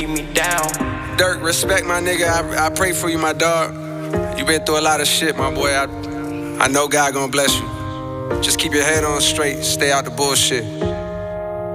me down. Dirk, respect my nigga. I pray for you, my dog. You been through a lot of shit, my boy. I know God gonna bless you. Just keep your head on straight. Stay out the bullshit.